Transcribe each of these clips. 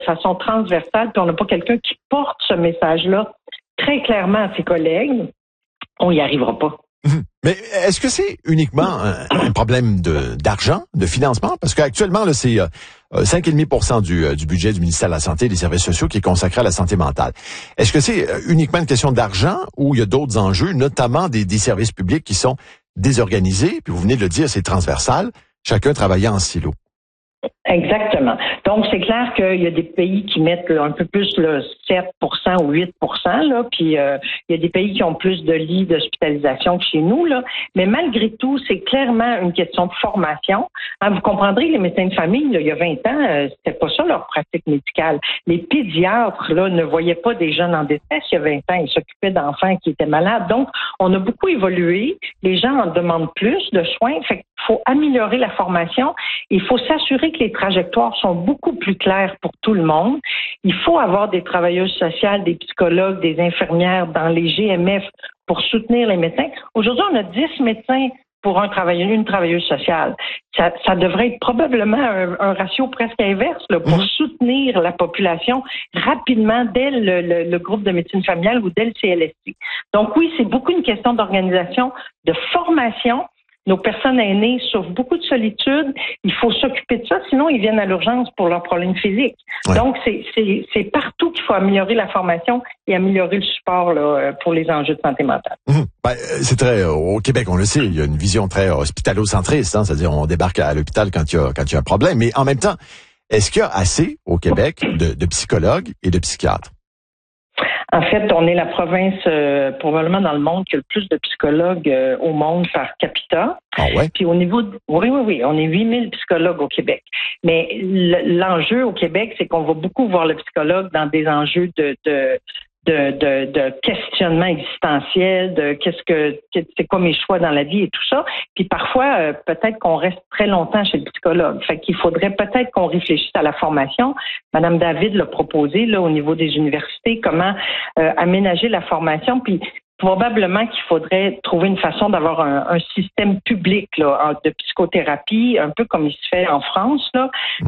façon transversale, puis on n'a pas quelqu'un qui porte ce message-là très clairement à ses collègues, on n'y arrivera pas. Mais est-ce que c'est uniquement un problème d'argent, de financement? Parce qu'actuellement, là, c'est 5,5% du budget du ministère de la Santé et des Services sociaux qui est consacré à la santé mentale. Est-ce que c'est uniquement une question d'argent ou il y a d'autres enjeux, notamment des services publics qui sont désorganisés? Puis vous venez de le dire, c'est transversal, chacun travaillant en silo. Exactement. Donc, c'est clair qu'il y a des pays qui mettent un peu plus le 7% ou 8%, là, puis il y a des pays qui ont plus de lits d'hospitalisation que chez nous, là. Mais malgré tout, c'est clairement une question de formation. Hein, vous comprendrez que les médecins de famille, là, il y a 20 ans, c'était pas ça leur pratique médicale. Les pédiatres, là, ne voyaient pas des jeunes en détresse il y a 20 ans. Ils s'occupaient d'enfants qui étaient malades. Donc, on a beaucoup évolué. Les gens en demandent plus de soins. Fait qu'il faut améliorer la formation. Il faut s'assurer que les trajectoires sont beaucoup plus claires pour tout le monde. Il faut avoir des travailleuses sociales, des psychologues, des infirmières dans les GMF pour soutenir les médecins. Aujourd'hui, on a 10 médecins pour une travailleuse sociale. Ça devrait être probablement un ratio presque inverse là, pour soutenir la population rapidement dès le groupe de médecine familiale ou dès le CLSC. Donc oui, c'est beaucoup une question d'organisation, de formation. Nos personnes aînées souffrent beaucoup de solitude. Il faut s'occuper de ça, sinon ils viennent à l'urgence pour leurs problèmes physiques. Ouais. Donc, c'est partout qu'il faut améliorer la formation et améliorer le support là, pour les enjeux de santé mentale. C'est très au Québec, on le sait, il y a une vision très hospitalo-centriste, hein, c'est-à-dire on débarque à l'hôpital quand il y a un problème. Mais en même temps, est-ce qu'il y a assez au Québec de psychologues et de psychiatres? En fait, on est la province probablement dans le monde qui a le plus de psychologues au monde par capita. Ah ouais? Puis au niveau oui, on est 8000 psychologues au Québec. Mais l'enjeu au Québec, c'est qu'on va beaucoup voir le psychologue dans des enjeux de questionnement existentiel, de c'est quoi mes choix dans la vie et tout ça. Puis parfois, peut-être qu'on reste très longtemps chez le psychologue. Fait qu'il faudrait peut-être qu'on réfléchisse à la formation. Madame David l'a proposé là au niveau des universités, comment aménager la formation. Puis probablement qu'il faudrait trouver une façon d'avoir un système public là, de psychothérapie, un peu comme il se fait en France. Là.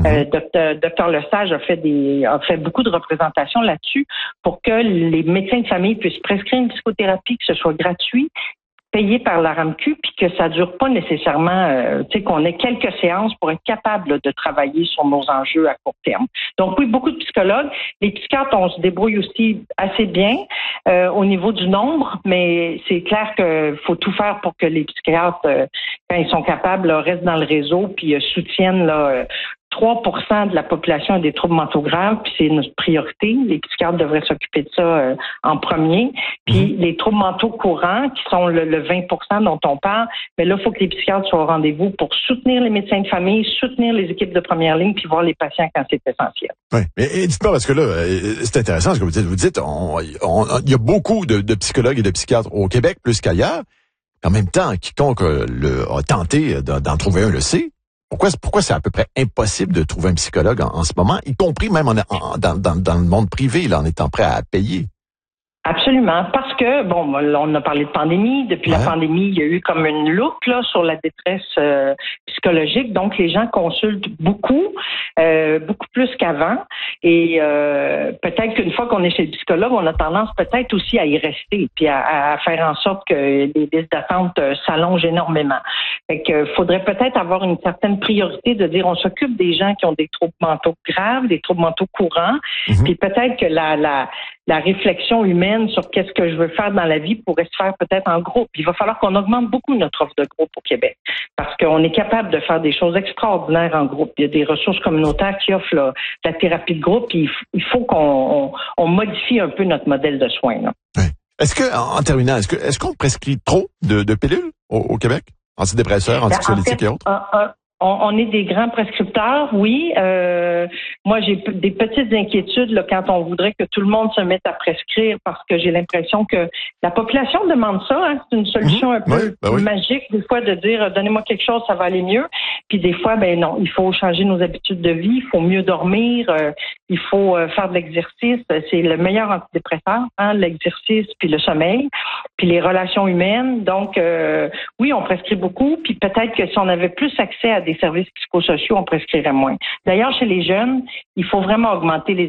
Dr Lesage a fait beaucoup de représentations là-dessus pour que les médecins de famille puissent prescrire une psychothérapie, que ce soit gratuit, payé par la RAMQ, puis que ça dure pas nécessairement, qu'on ait quelques séances pour être capable là, de travailler sur nos enjeux à court terme. Donc oui, beaucoup de psychologues. Les psychiatres, on se débrouille aussi assez bien au niveau du nombre, mais c'est clair qu'il faut tout faire pour que les psychiatres, quand ils sont capables, là, restent dans le réseau puis soutiennent là, 3% de la population a des troubles mentaux graves, puis c'est notre priorité. Les psychiatres devraient s'occuper de ça en premier. Puis les troubles mentaux courants, qui sont le 20% dont on parle, mais là, il faut que les psychiatres soient au rendez-vous pour soutenir les médecins de famille, soutenir les équipes de première ligne, puis voir les patients quand c'est essentiel. Oui, mais dites-moi, parce que là, c'est intéressant ce que vous dites. Vous dites, il y a beaucoup de psychologues et de psychiatres au Québec, plus qu'ailleurs. En même temps, quiconque a tenté d'en trouver un le sait. Pourquoi c'est à peu près impossible de trouver un psychologue en ce moment, y compris même dans le monde privé, là, en étant prêt à payer? Absolument, parce que, bon, on a parlé de pandémie. Depuis la pandémie, il y a eu comme une loupe là sur la détresse psychologique. Donc, les gens consultent beaucoup plus qu'avant. Et peut-être qu'une fois qu'on est chez le psychologue, on a tendance peut-être aussi à y rester, puis à faire en sorte que les listes d'attente s'allongent énormément. Fait que faudrait peut-être avoir une certaine priorité de dire on s'occupe des gens qui ont des troubles mentaux graves, des troubles mentaux courants, puis peut-être que la réflexion humaine sur qu'est-ce que je veux faire dans la vie pourrait se faire peut-être en groupe. Il va falloir qu'on augmente beaucoup notre offre de groupe au Québec parce qu'on est capable de faire des choses extraordinaires en groupe. Il y a des ressources communautaires qui offrent là, la thérapie de groupe. Puis il faut qu'on modifie un peu notre modèle de soins. Là. Oui. Est-ce que, en terminant, est-ce qu'on prescrit trop de pilules au Québec? Antidépresseurs, antipsychotiques et autres? On est des grands prescripteurs, oui. Moi, j'ai des petites inquiétudes là, quand on voudrait que tout le monde se mette à prescrire parce que j'ai l'impression que la population demande ça. Hein. C'est une solution un peu magique des fois de dire « donnez-moi quelque chose, ça va aller mieux ». Puis des fois, ben non, il faut changer nos habitudes de vie, il faut mieux dormir, il faut faire de l'exercice. C'est le meilleur antidépresseur, hein, l'exercice puis le sommeil, puis les relations humaines. Donc, oui, on prescrit beaucoup. Puis peut-être que si on avait plus accès à des services psychosociaux, on prescrirait moins. D'ailleurs, chez les jeunes, il faut vraiment augmenter les